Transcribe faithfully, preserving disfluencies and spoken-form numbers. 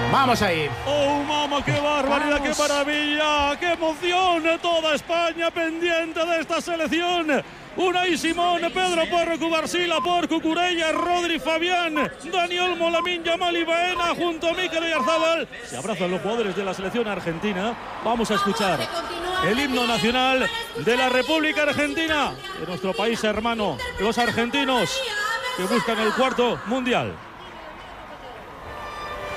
Vamos ahí. ¡Oh, mamá, qué barbaridad, Vamos. qué maravilla! ¡Qué emoción! Toda España pendiente de esta selección. Unai Simón, Pedro Porro, Cubarsila, por Cucurella, Rodri, Fabián, Dani Olmo, Lamine Yamal y Baena junto a Mikel Oyarzabal. Se abrazan los jugadores de la selección argentina. Vamos a escuchar el himno nacional de la República Argentina, de nuestro país hermano, los argentinos que buscan el cuarto mundial.